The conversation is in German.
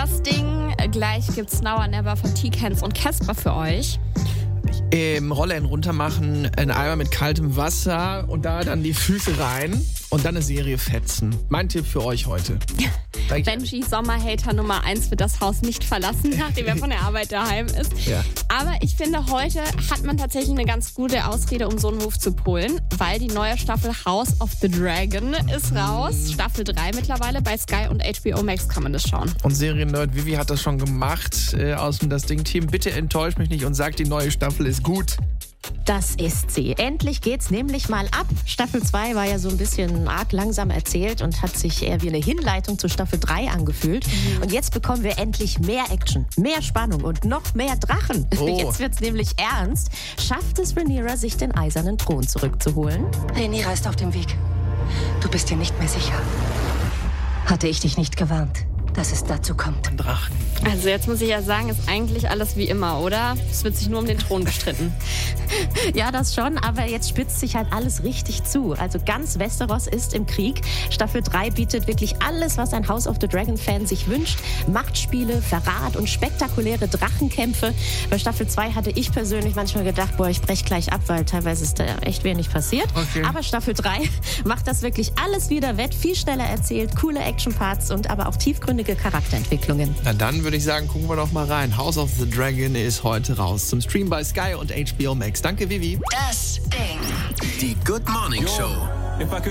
Das Ding, gleich gibt's Now or Never von T-Cans und Casper für euch. Rollladen runter machen, einen Eimer mit kaltem Wasser und da dann die Füße rein und dann eine Serie fetzen. Mein Tipp für euch heute. Benji, Sommerhater Nummer 1, wird das Haus nicht verlassen, nachdem er von der Arbeit daheim ist. Ja. Aber ich finde, heute hat man tatsächlich eine ganz gute Ausrede, um so einen Move zu pullen, weil die neue Staffel House of the Dragon ist raus. Staffel 3 mittlerweile. Bei Sky und HBO Max kann man das schauen. Und Seriennerd Vivi hat das schon gemacht aus dem Das Ding-Team. Bitte enttäuscht mich nicht und sagt, die neue Staffel ist gut. Das ist sie. Endlich geht's nämlich mal ab. Staffel 2 war ja so ein bisschen arg langsam erzählt und hat sich eher wie eine Hinleitung zu Staffel 3 angefühlt. Und jetzt bekommen wir endlich mehr Action, mehr Spannung und noch mehr Drachen. Oh. Jetzt wird's nämlich ernst. Schafft es Rhaenyra, sich den eisernen Thron zurückzuholen? Rhaenyra ist auf dem Weg. Du bist dir nicht mehr sicher. Hatte ich dich nicht gewarnt, dass es dazu kommt? Drachen. Also jetzt muss ich ja sagen, ist eigentlich alles wie immer, oder? Es wird sich nur um den Thron gestritten. Ja, das schon, aber jetzt spitzt sich halt alles richtig zu. Also ganz Westeros ist im Krieg. Staffel 3 bietet wirklich alles, was ein House of the Dragon-Fan sich wünscht. Machtspiele, Verrat und spektakuläre Drachenkämpfe. Bei Staffel 2 hatte ich persönlich manchmal gedacht, ich brech gleich ab, weil teilweise ist da echt wenig passiert. Okay. Aber Staffel 3 macht das wirklich alles wieder wett, viel schneller erzählt, coole Action-Parts und aber auch tiefgründige Charakterentwicklungen. Na dann würde ich sagen, gucken wir doch mal rein. House of the Dragon ist heute raus. Zum Stream bei Sky und HBO Max. Danke, Vivi. Das Ding. Die Good Morning Show.